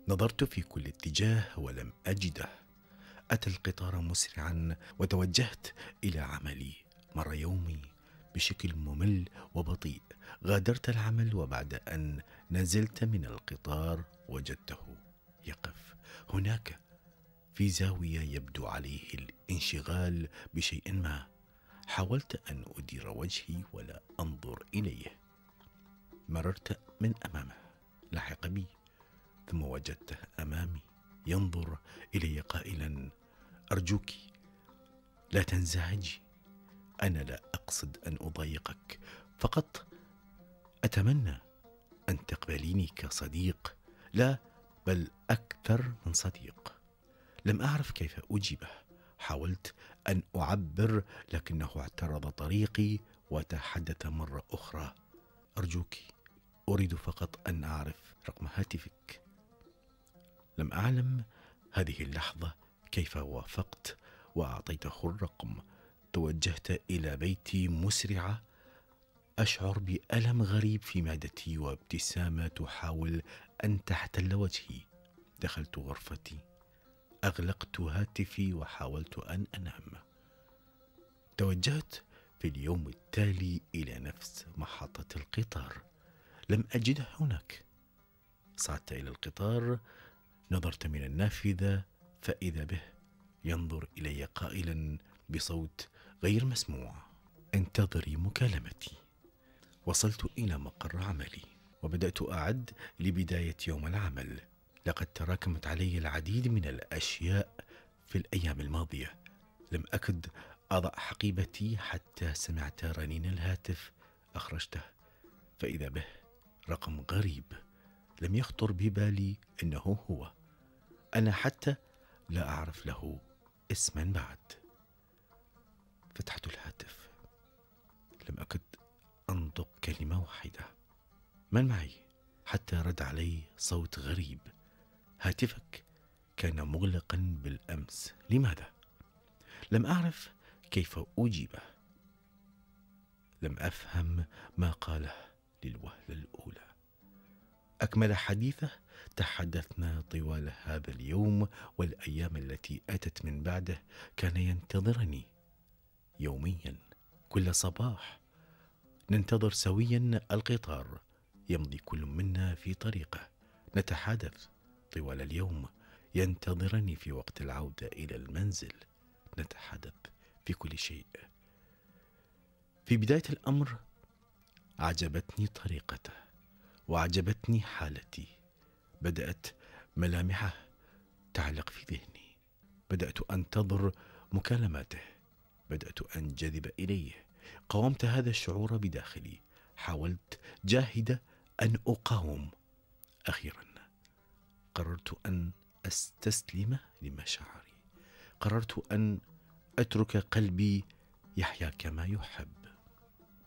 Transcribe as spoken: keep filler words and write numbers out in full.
نظرت في كل اتجاه ولم أجده. أتى القطار مسرعا وتوجهت إلى عملي. مر يومي بشكل ممل وبطيء. غادرت العمل، وبعد أن نزلت من القطار وجدته يقف هناك في زاوية يبدو عليه الانشغال بشيء ما. حاولت أن أدير وجهي ولا أنظر إليه. مررت من أمامه، لحق بي، ثم وجدته أمامي ينظر إلي قائلا: أرجوك لا تنزعجي، أنا لا أقصد أن أضايقك، فقط أتمنى أن تقبليني كصديق، لا بل أكثر من صديق. لم أعرف كيف أجيبه. حاولت أن أعبر لكنه اعترض طريقي وتحدث مرة أخرى: أرجوك، أريد فقط أن أعرف رقم هاتفك. لم أعلم هذه اللحظة كيف وافقت وأعطيته الرقم. توجهت إلى بيتي مسرعة، أشعر بألم غريب في معدتي وابتسامة تحاول أن تحتل وجهي. دخلت غرفتي، أغلقت هاتفي وحاولت أن أنام. توجهت في اليوم التالي إلى نفس محطة القطار. لم أجده هناك. صعدت إلى القطار، نظرت من النافذة فإذا به ينظر إلي قائلا بصوت غير مسموع: انتظري مكالمتي. وصلت إلى مقر عملي وبدأت أعد لبداية يوم العمل. لقد تراكمت علي العديد من الأشياء في الأيام الماضية. لم أكد أضع حقيبتي حتى سمعت رنين الهاتف. أخرجته فإذا به رقم غريب لم يخطر ببالي إنه هو. أنا حتى لا أعرف له اسما بعد. فتحت الهاتف، لم أكد أنطق كلمة واحدة: من معي؟ حتى رد علي صوت غريب: هاتفك كان مغلقا بالأمس، لماذا؟ لم أعرف كيف أجيبه. لم أفهم ما قاله للوهلة الأولى. أكمل حديثه. تحدثنا طوال هذا اليوم والأيام التي أتت من بعده. كان ينتظرني يوميا، كل صباح ننتظر سويا القطار. يمضي كل منا في طريقه. نتحادث طوال اليوم. ينتظرني في وقت العودة إلى المنزل. نتحدث في كل شيء. في بداية الأمر عجبتني طريقته وعجبتني حالتي. بدأت ملامحه تعلق في ذهني. بدأت أنتظر مكالماته. بدأت أنجذب إليه. قاومت هذا الشعور بداخلي. حاولت جاهدة أن أقاوم. أخيرا قررت أن أستسلم لمشاعري. قررت أن أترك قلبي يحيا كما يحب.